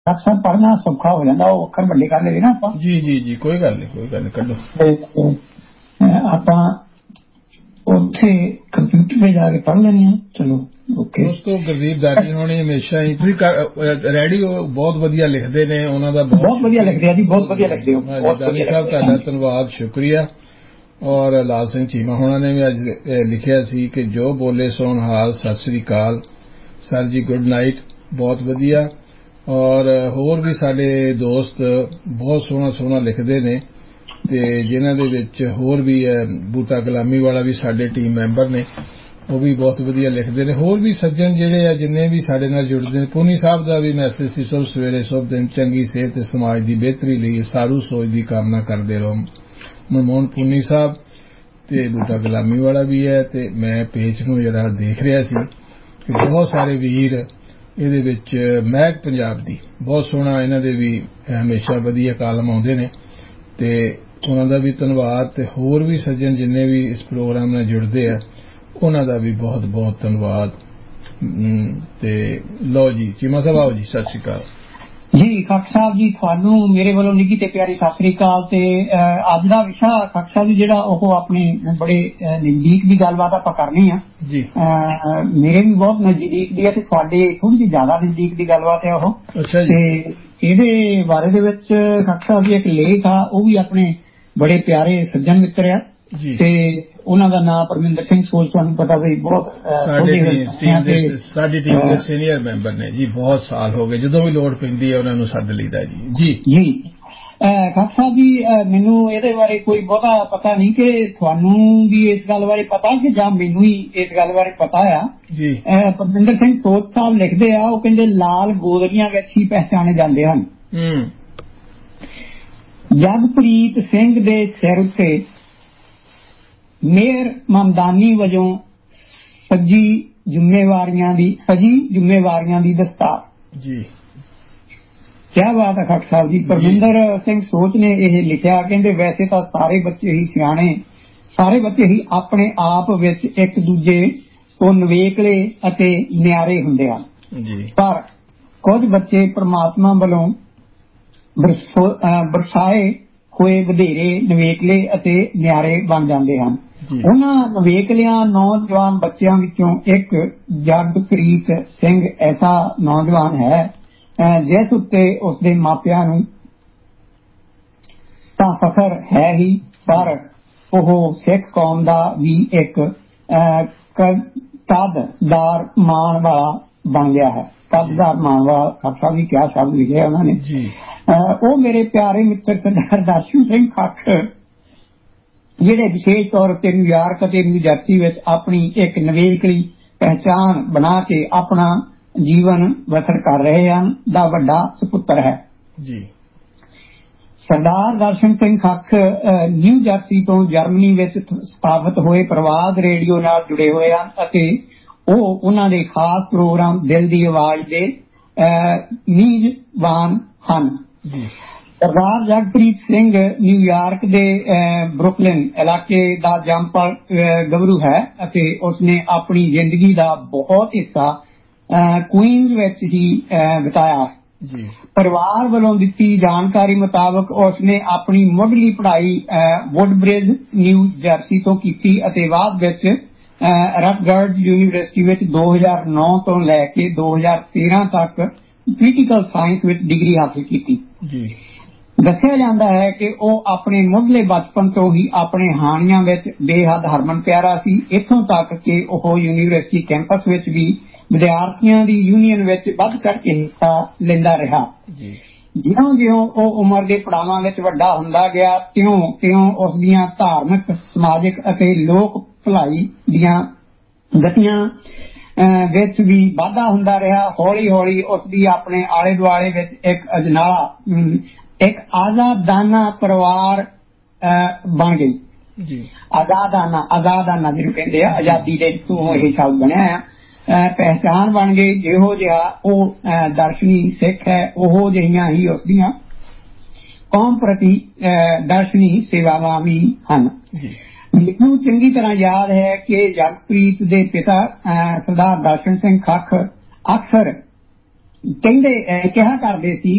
अक्सर पढ़ना सौखा हो जाता, वो अखर ਵੱਡੇ कर लेते ना ਆਪਾਂ। जी जी जी कोई गल नहीं कड्डो। ਆਪਾਂ ਉੱਥੇ ਕੰਪਿਊਟਰ ਤੇ ਜਾ ਕੇ ਪੜ੍ਹ ਲੈਂਦੇ ਹਾਂ। ਚਲੋ ਓਕੇ। ਉਸ ਤੋਂ ਗੁਰਦੀਪ ਦਾਨੀ ਹੋਣੀ ਹਮੇਸ਼ਾ ਇੰਟਰੀ ਰੈਡੀਓ ਬਹੁਤ ਵਧੀਆ ਲਿਖਦੇ ਨੇ, ਉਹਨਾਂ ਦਾ ਬਹੁਤ ਵਧੀਆ ਲਿਖਦੇ ਆ ਜੀ, ਬਹੁਤ ਵਧੀਆ ਲਿਖਦੇ ਹੋ ਦਾਨੀ ਸਾਹਿਬ, ਤੁਹਾਡਾ ਧੰਨਵਾਦ, ਸ਼ੁਕਰੀਆ। ਔਰ ਲਾਲ ਸਿੰਘ ਚੀਮਾ ਹੋਣਾ ਨੇ ਵੀ ਅੱਜ ਲਿਖਿਆ ਸੀ ਕਿ ਜੋ ਬੋਲੇ ਸੋਨ ਹਾਲ, ਸਤਿ ਸ੍ਰੀ ਅਕਾਲ ਸਰ ਜੀ, ਗੁੱਡ ਨਾਈਟ, ਬਹੁਤ ਵਧੀਆ। ਔਰ ਹੋਰ ਵੀ ਸਾਡੇ ਦੋਸਤ ਬਹੁਤ ਸੋਹਣਾ ਲਿਖਦੇ ਨੇ, ਤੇ ਜਿਨ੍ਹਾਂ ਦੇ ਵਿੱਚ ਹੋਰ ਵੀ ਹੈ ਬੂਟਾ ਗੁਲਾਮੀ ਵਾਲਾ ਵੀ ਸਾਡੇ ਟੀਮ ਮੈਂਬਰ ਨੇ, ਉਹ ਵੀ ਬਹੁਤ ਵਧੀਆ ਲਿਖਦੇ ਨੇ। ਹੋਰ ਵੀ ਸੱਜਣ ਜਿਹੜੇ ਆ ਜਿੰਨੇ ਵੀ ਸਾਡੇ ਨਾਲ ਜੁੜਦੇ ਨੇ। ਪੂਨੀ ਸਾਹਿਬ ਦਾ ਵੀ ਮੈਸੇਜ ਸੀ, ਸੁਬਹ ਸਵੇਰੇ ਸ਼ੁਭ ਦਿਨ, ਚੰਗੀ ਸਿਹਤ ਤੇ ਸਮਾਜ ਦੀ ਬਿਹਤਰੀ ਲਈ ਸਾਰੂ ਸੋਚ ਦੀ ਕਾਮਨਾ ਕਰਦੇ ਰਹੋ। ਮਨਮੋਹਨ ਪੂਨੀ ਸਾਹਿਬ ਤੇ ਬੂਟਾ ਗੁਲਾਮੀ ਵਾਲਾ ਵੀ ਹੈ। ਤੇ ਮੈਂ ਪੇਜ ਨੂੰ ਜਿਹੜਾ ਦੇਖ ਰਿਹਾ ਸੀ ਕਿ ਬਹੁਤ ਸਾਰੇ ਵੀਰ ਇਹਦੇ ਵਿੱਚ, ਮਹਿਕ ਪੰਜਾਬ ਦੀ ਬਹੁਤ ਸੋਹਣਾ, ਇਹਨਾਂ ਦੇ ਵੀ ਹਮੇਸ਼ਾ ਵਧੀਆ ਕਾਲਮ ਆਉਂਦੇ ਨੇ, ਤੇ ਉਹਨਾਂ ਦਾ ਵੀ ਧੰਨਵਾਦ। ਤੇ ਹੋਰ ਵੀ ਸੱਜਣ ਜਿੰਨੇ ਵੀ ਇਸ ਪ੍ਰੋਗਰਾਮ ਨਾਲ ਜੁੜਦੇ ਆ, ਉਹਨਾਂ ਦਾ ਵੀ ਬਹੁਤ ਬਹੁਤ ਧੰਨਵਾਦ। ਤੇ ਲਓ ਜੀ ਚੀਮਾ ਸਾਹਿਬ, ਆਓ ਜੀ, ਸਤਿ ਸ਼੍ਰੀ ਅਕਾਲ ਜੀ। ਖੱਖ ਸਾਹਿਬ ਜੀ, ਤੁਹਾਨੂੰ ਮੇਰੇ ਵੱਲੋਂ ਨਿੱਘੀ ਤੇ ਪਿਆਰੀ ਸਤਿ ਸ੍ਰੀ ਅਕਾਲ। ਤੇ ਅੱਜ ਦਾ ਵਿਸ਼ਾ ਖੱਖ ਸਾਹਿਬ ਜੀ ਜਿਹੜਾ ਉਹ ਆਪਣੇ ਬੜੇ ਨਜ਼ਦੀਕ ਦੀ ਗੱਲਬਾਤ ਆਪਾਂ ਕਰਨੀ ਆ ਜੀ। ਮੇਰੇ ਵੀ ਬਹੁਤ ਨਜ਼ਦੀਕ ਦੀ ਹੈ ਤੇ ਤੁਹਾਡੇ ਥੋੜੀ ਜਿਹੀ ਜ਼ਿਆਦਾ ਨਜ਼ਦੀਕ ਦੀ ਗੱਲਬਾਤ ਹੈ ਉਹ। ਅੱਛਾ ਜੀ। ਤੇ ਇਹਦੇ ਬਾਰੇ ਦੇ ਵਿੱਚ ਖੱਖ ਸਾਹਿਬ ਜੀ ਇੱਕ ਲੇਖ ਆ, ਉਹ ਵੀ ਆਪਣੇ ਬੜੇ ਪਿਆਰੇ ਸੱਜਣ ਮਿੱਤਰ ਆ ਜੀ, ਤੇ ਉਹਨਾਂ ਦਾ ਨਾਮ ਪਰਮਿੰਦਰ ਸਿੰਘ ਸੋਲ, ਤੁਹਾਨੂੰ ਪਤਾ ਵੀ ਬਹੁਤ ਸਾਡੀ ਟੀਮ ਦੇ ਸੀਨੀਅਰ ਮੈਂਬਰ ਨੇ ਜੀ। ਬਹੁਤ ਸਾਲ ਹੋ ਗਏ, ਜਦੋਂ ਵੀ ਲੋੜ ਪੈਂਦੀ ਹੈ ਉਹਨਾਂ ਨੂੰ ਸੱਦ ਲਈਦਾ ਜੀ। ਜੀ ਜੀ ਖੱਖ ਸਾਹਿਬ ਜੀ, ਮੈਨੂੰ ਇਹਦੇ ਬਾਰੇ ਕੋਈ ਬਹੁਤਾ ਪਤਾ ਨਹੀਂ ਕਿ ਤੁਹਾਨੂੰ ਵੀ ਇਸ ਗੱਲ ਬਾਰੇ ਪਤਾ ਕਿ ਜਾਂ ਮੈਨੂੰ ਹੀ ਇਸ ਗੱਲ ਬਾਰੇ ਪਤਾ ਆ ਜੀ। ਪਰਮਿੰਦਰ ਸਿੰਘ ਸੋਲ ਸਾਹਿਬ ਲਿਖਦੇ ਆ, ਉਹ ਕਹਿੰਦੇ ਲਾਲ ਗੋਦੜੀਆਂ ਵਿੱਚ ਹੀ ਪਹਿਚਾਣੇ ਜਾਂਦੇ ਹਨ। ਜਗਪ੍ਰੀਤ ਸਿੰਘ ਦੇ ਸਿਰ ਉੱਤੇ ਮੇਰ ਮਮਦਾਨੀ ਵਜੋਂ ਸਜੀ ਜ਼ਿੰਮੇਵਾਰੀਆਂ ਦੀ ਦਸਤਾਰ। ਜੀ ਕਿਆ ਬਾਤ ਹੈ ਖੱਖ ਸਾਹਿਬ ਜੀ। ਪਰਮਿੰਦਰ ਸਿੰਘ ਸੋਚ ਨੇ ਇਹ ਲਿਖਿਆ, ਕਹਿੰਦੇ ਵੈਸੇ ਤਾਂ ਸਾਰੇ ਬੱਚੇ ਹੀ ਸਿਆਣੇ, ਸਾਰੇ ਬੱਚੇ ਹੀ ਆਪਣੇ ਆਪ ਵਿੱਚ ਇੱਕ ਦੂਜੇ ਤੋਂ ਨਿਵੇਕਲੇ ਅਤੇ ਨਿਆਰੇ ਹੁੰਦੇ ਹਨ, ਪਰ ਕੁਝ ਬੱਚੇ ਪ੍ਰਮਾਤਮਾ ਵੱਲੋਂ ਬਰਸਾਏ ਹੋਏ ਵਧੇਰੇ ਨਿਵੇਕਲੇ ਅਤੇ ਨਿਆਰੇ ਬਣ ਜਾਂਦੇ ਹਨ। ਉਹਨਾਂ ਨਿਵੇਕਲਿਆਂ ਨੌਜਵਾਨ ਬੱਚਿਆਂ ਵਿੱਚੋਂ ਇੱਕ ਜਗਪ੍ਰੀਤ ਸਿੰਘ ਐਸਾ ਨੌਜਵਾਨ ਹੈ ਜਿਸ ਉੱਤੇ ਉਸਦੇ ਮਾਪਿਆਂ ਨੂੰ ਤਾਂ ਫਖਰ ਹੈ ਹੀ, ਪਰ ਉਹ ਸਿੱਖ ਕੌਮ ਦਾ ਵੀ ਇੱਕ ਕਦਦਾਰ ਮਾਣ ਵਾਲਾ ਬਣ ਗਿਆ ਹੈ। ਕਦਦਾਰ ਮਾਣ ਵਾਲਾ ਖਾਲਸਾ ਵੀ ਕਿਆ ਸ਼ਬਦ ਲਿਖਿਆ ਉਹਨਾਂ ਨੇ। ਉਹ ਮੇਰੇ ਪਿਆਰੇ ਮਿੱਤਰ ਸਰਦਾਰ ਦਰਸ਼ਨ ਸਿੰਘ ਖੱਖ, ਜਿਹੜੇ ਵਿਸ਼ੇਸ਼ ਤੌਰ ਉੱਤੇ ਨਿਊਯਾਰਕ ਅਤੇ ਨਿਊਜਰਸੀ ਵਿੱਚ ਆਪਣੀ ਇੱਕ ਨਿਵੇਕਲੀ ਪਹਿਚਾਣ ਬਣਾ ਕੇ ਆਪਣਾ ਜੀਵਨ ਬਸਰ ਕਰ ਰਹੇ ਹਨ, ਦਾ ਵੱਡਾ ਸੁਪੁੱਤਰ ਹੈ। ਸਰਦਾਰ ਦਰਸ਼ਨ ਸਿੰਘ ਖੱਖ ਨਿਊ ਜਰਸੀ ਤੋਂ ਜਰਮਨੀ ਵਿੱਚ ਸਥਾਪਿਤ ਹੋਏ ਪ੍ਰਵਾਦ ਰੇਡੀਓ ਨਾਲ ਜੁੜੇ ਹੋਏ ਹਨ ਅਤੇ ਉਹ ਉਹਨਾਂ ਦੇ ਖਾਸ ਪ੍ਰੋਗਰਾਮ ਦਿਲ ਦੀ ਆਵਾਜ਼ ਦੇ ਮੇਜ਼ਬਾਨ ਹਨ। ਸਰਦਾਰ ਜਗਪ੍ਰੀਤ ਸਿੰਘ ਨਿਊਯਾਰਕ ਦੇ ਬਰੁਕਲਿਨ ਇਲਾਕੇ ਦਾ ਜੰਮਪਲ ਗੱਭਰੂ ਹੈ ਅਤੇ ਉਸਨੇ ਆਪਣੀ ਜ਼ਿੰਦਗੀ ਦਾ ਬਹੁਤ ਹਿੱਸਾ ਕੁਈਨਜ਼ ਵਿੱਚ ਹੀ ਬਿਤਾਇਆ। ਪਰਿਵਾਰ ਵੱਲੋਂ ਦਿੱਤੀ ਜਾਣਕਾਰੀ ਮੁਤਾਬਕ ਉਸਨੇ ਆਪਣੀ ਮੁੱਢਲੀ ਪੜ੍ਹਾਈ ਵੁੱਡਬ੍ਰਿਜ ਨਿਊ ਜਰਸੀ ਤੋਂ ਕੀਤੀ ਅਤੇ ਬਾਅਦ ਵਿੱਚ ਰਟਗਰਜ਼ ਯੂਨੀਵਰਸਿਟੀ ਵਿੱਚ 2009 ਤੋਂ ਲੈ ਕੇ 2013 ਤੱਕ ਪੋਲੀਟੀਕਲ ਸਾਇੰਸ ਵਿੱਚ ਡਿਗਰੀ ਹਾਸਲ ਕੀਤੀ। ਦੱਸਿਆ ਜਾਂਦਾ ਹੈ ਕਿ ਉਹ ਆਪਣੇ ਮੁੱਢਲੇ ਬਚਪਨ ਤੋਂ ਹੀ ਆਪਣੇ ਹਾਣੀਆਂ ਵਿੱਚ ਬੇਹੱਦ ਹਰਮਨ ਪਿਆਰਾ ਸੀ, ਇੱਥੋਂ ਤੱਕ ਕਿ ਉਹ ਯੂਨੀਵਰਸਿਟੀ ਕੈਂਪਸ ਵਿੱਚ ਵੀ ਵਿਦਿਆਰਥੀਆਂ ਦੀ ਯੂਨੀਅਨ ਵਿੱਚ ਵੱਧ ਚੜ੍ਹ ਕੇ ਹਿੱਸਾ ਲੈਂਦਾ ਰਿਹਾ। ਜਿਉਂ-ਜਿਉਂ ਉਹ ਉਮਰ ਦੇ ਪੜਾਵਾਂ ਵਿੱਚ ਵੱਡਾ ਹੁੰਦਾ ਗਿਆ, ਤਿਉਂ ਉਸ ਦੀਆਂ ਧਾਰਮਿਕ, ਸਮਾਜਿਕ ਅਤੇ ਲੋਕ ਭਲਾਈ ਦੀਆਂ ਗਤੀਆਂ ਵਿੱਚ ਵੀ ਵਾਧਾ ਹੁੰਦਾ ਰਿਹਾ। ਹੌਲੀ-ਹੌਲੀ ਉਸ ਦੀ ਆਪਣੇ ਆਲੇ ਦੁਆਲੇ ਵਿੱਚ ਇੱਕ ਆਜ਼ਾਦਾਨਾ ਪਰਿਵਾਰ ਬਣ ਗਈ। ਆਜ਼ਾਦਾਨਾ ਜਿਹਨੂੰ ਕਹਿੰਦੇ ਆ, ਆਜ਼ਾਦੀ ਦੇ ਤੋਂ ਇਹ ਸ਼ਬਦ ਬਣਿਆ ਆ, ਪਹਿਚਾਣ ਬਣ ਗਈ। ਜਿਹੋ ਜਿਹਾ ਉਹ ਦਰਸ਼ਨੀ ਸਿੱਖ ਹੈ, ਉਹੋ ਜਿਹੀਆਂ ਹੀ ਉਸਦੀਆਂ ਕੌਮ ਪ੍ਰਤੀ ਦਰਸ਼ਨੀ ਸੇਵਾਵਾਂ ਵੀ ਹਨ। ਮੈਨੂੰ ਚੰਗੀ ਤਰ੍ਹਾਂ ਯਾਦ ਹੈ ਕਿ ਜਗਪ੍ਰੀਤ ਦੇ ਪਿਤਾ ਸਰਦਾਰ ਦਰਸ਼ਨ ਸਿੰਘ ਖੱਖ ਅਕਸਰ ਕਿਹਾ ਕਰਦੇ ਸੀ